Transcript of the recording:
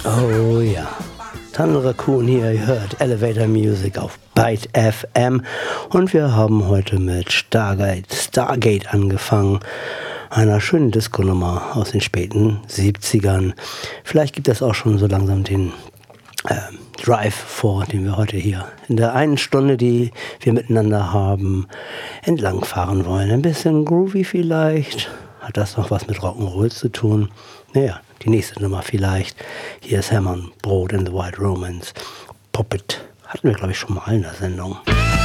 Oh ja. Tunnel Raccoon hier, ihr hört Elevator Music auf Byte FM und wir haben heute mit Stargate angefangen, einer schönen Disco-Nummer aus den späten 70ern. Vielleicht gibt es auch schon so langsam den Drive vor, den wir heute hier in der einen Stunde, die wir miteinander haben, entlangfahren wollen. Ein bisschen groovy vielleicht. Hat das noch was mit Rock'n'Roll zu tun? Naja, die nächste Nummer vielleicht. Hier ist Hermann Brood in the White Romance. Puppet hatten wir, glaube ich, schon mal in der Sendung.